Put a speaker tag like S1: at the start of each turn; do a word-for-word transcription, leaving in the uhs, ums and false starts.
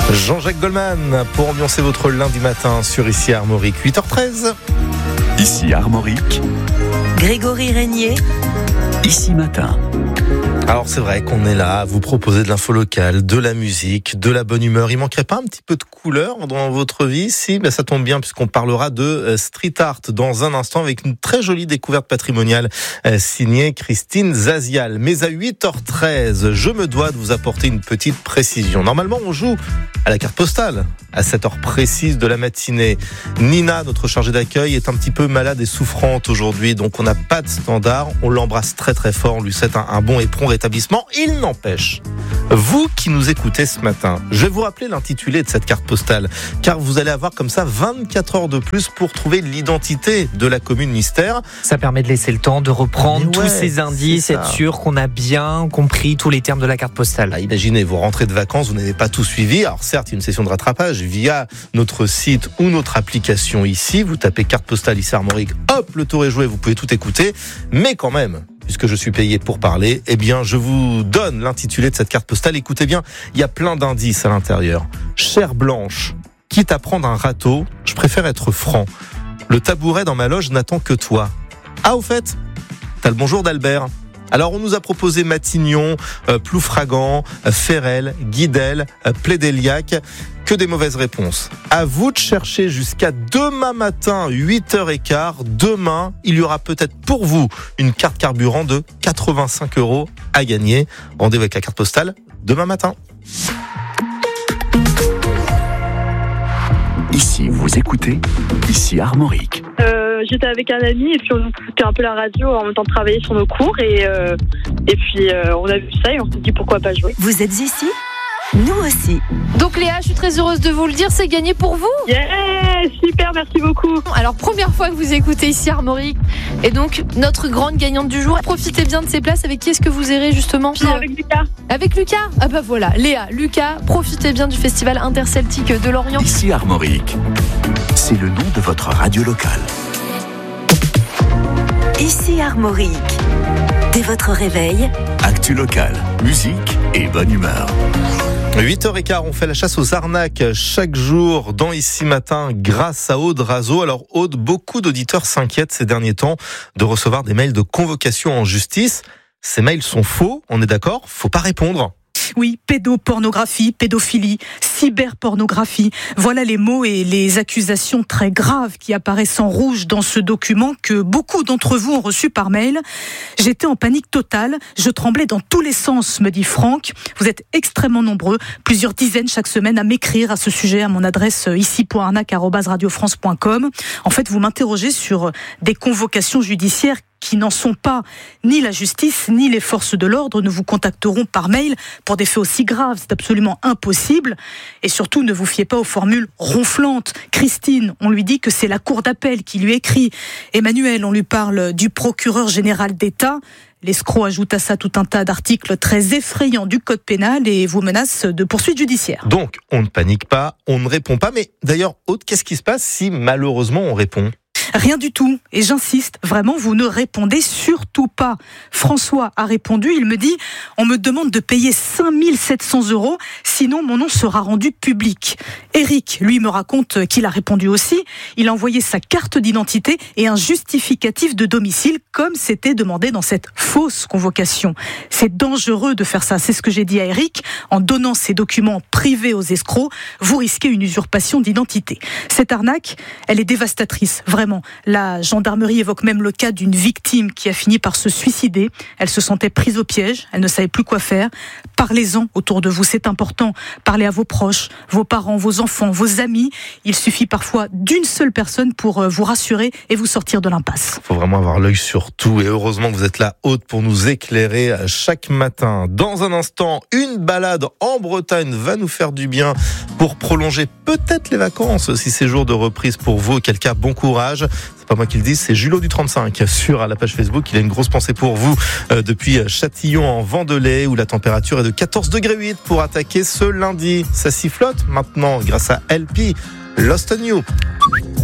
S1: Jean-Jacques Goldman pour ambiancer votre lundi matin sur Ici Armorique, huit heures treize.
S2: Ici Armorique,
S3: Grégory Régnier.
S2: Ici Matin.
S1: Alors c'est vrai qu'on est là à vous proposer de l'info locale, de la musique, de la bonne humeur. Il manquerait pas un petit peu de couleur dans votre vie? Si, ben ça tombe bien puisqu'on parlera de street art dans un instant avec une très jolie découverte patrimoniale signée Christine Zazial. Mais à huit heures treize, je me dois de vous apporter une petite précision. Normalement, on joue à la carte postale à cette heure précise de la matinée. Nina, notre chargée d'accueil, est un petit peu malade et souffrante aujourd'hui, donc on n'a pas de standard. On l'embrasse très très fort, on lui souhaite un, un bon et prompt rétablissement. Il n'empêche, vous qui nous écoutez ce matin, je vais vous rappeler l'intitulé de cette carte postale, car vous allez avoir comme ça vingt-quatre heures de plus pour trouver l'identité de la commune mystère.
S4: Ça permet de laisser le temps de reprendre
S1: Mais
S4: tous
S1: ouais,
S4: ces indices, être sûr qu'on a bien compris tous les termes de la carte postale.
S1: Là, imaginez, vous rentrez de vacances, vous n'avez pas tout suivi. Alors certes, il y a une session de rattrapage via notre site ou notre application ici. Vous tapez carte postale Ici Armorique, hop, le tour est joué, vous pouvez tout écouter. Mais quand même, puisque je suis payé pour parler, eh bien, je vous donne l'intitulé de cette carte postale. Écoutez bien, il y a plein d'indices à l'intérieur. Chair blanche, quitte à prendre un râteau, je préfère être franc. Le tabouret dans ma loge n'attend que toi. Ah, au fait, t'as le bonjour d'Albert. Alors, on nous a proposé Matignon, euh, Ploufragan, euh, Ferrel, Guidel, euh, Plédéliac. Que des mauvaises réponses. À vous de chercher jusqu'à demain matin, huit heures quinze. Demain, il y aura peut-être pour vous une carte carburant de quatre-vingt-cinq euros à gagner. Rendez-vous avec la carte postale demain matin.
S2: Ici, vous écoutez Ici Armorique.
S5: Euh, j'étais avec un ami et puis on écoutait un peu la radio en même temps de travailler sur nos cours et, euh, et puis euh, on a vu ça et on s'est dit pourquoi pas jouer.
S3: Vous êtes ici ? Nous aussi.
S6: Donc Léa, je suis très heureuse de vous le dire, c'est gagné pour vous.
S5: Yeah, super, merci beaucoup.
S6: Alors première fois que vous écoutez Ici Armorique et donc notre grande gagnante du jour. Profitez bien de ces places. Avec qui est-ce que vous irez justement?
S5: Non, avec Lucas.
S6: Avec Lucas? Ah bah voilà, Léa, Lucas, profitez bien du festival interceltique de Lorient.
S2: Ici Armorique, c'est le nom de votre radio locale.
S3: Ici Armorique. Dès votre réveil,
S2: Actu locale, musique et bonne humeur.
S1: huit heures quinze, on fait la chasse aux arnaques chaque jour dans Ici Matin grâce à Aude Razo. Alors Aude, beaucoup d'auditeurs s'inquiètent ces derniers temps de recevoir des mails de convocation en justice. Ces mails sont faux, on est d'accord? Faut pas répondre.
S7: Oui, pédopornographie, pédophilie, cyberpornographie. Voilà les mots et les accusations très graves qui apparaissent en rouge dans ce document que beaucoup d'entre vous ont reçu par mail. J'étais en panique totale, je tremblais dans tous les sens, me dit Franck. Vous êtes extrêmement nombreux, plusieurs dizaines chaque semaine à m'écrire à ce sujet à mon adresse ici point arnaque arobase radio france point com. En fait, vous m'interrogez sur des convocations judiciaires qui n'en sont pas. Ni la justice, ni les forces de l'ordre ne vous contacteront par mail pour des faits aussi graves. C'est absolument impossible. Et surtout, ne vous fiez pas aux formules ronflantes. Christine, on lui dit que c'est la cour d'appel qui lui écrit. Emmanuel, on lui parle du procureur général d'État. L'escroc ajoute à ça tout un tas d'articles très effrayants du code pénal et vous menace de poursuites judiciaires.
S1: Donc, on ne panique pas, on ne répond pas. Mais d'ailleurs, Aude, qu'est-ce qui se passe si malheureusement on répond ?
S7: Rien du tout. Et j'insiste, vraiment, vous ne répondez surtout pas. François a répondu, il me dit « On me demande de payer cinq mille sept cents euros, sinon mon nom sera rendu public. » Eric, lui, me raconte qu'il a répondu aussi. Il a envoyé sa carte d'identité et un justificatif de domicile, comme c'était demandé dans cette fausse convocation. C'est dangereux de faire ça, c'est ce que j'ai dit à Eric. En donnant ces documents privés aux escrocs, vous risquez une usurpation d'identité. Cette arnaque, elle est dévastatrice, vraiment. La gendarmerie évoque même le cas d'une victime qui a fini par se suicider. Elle se sentait prise au piège, elle ne savait plus quoi faire. Parlez-en autour de vous, c'est important. Parlez à vos proches, vos parents, vos enfants, vos amis. Il suffit parfois d'une seule personne pour vous rassurer et vous sortir de l'impasse.
S1: Il faut vraiment avoir l'œil sur tout et heureusement que vous êtes là, Aude, pour nous éclairer chaque matin. Dans un instant, une balade en Bretagne va nous faire du bien pour prolonger peut-être les vacances si c'est jour de reprise pour vous. Auquel cas, bon courage. C'est pas moi qui le dis, c'est Julot du trente-cinq sur la page Facebook. Il a une grosse pensée pour vous euh, depuis Châtillon en Vendée où la température est de quatorze degrés huit pour attaquer ce lundi. Ça sifflote maintenant grâce à L P, Lost on You.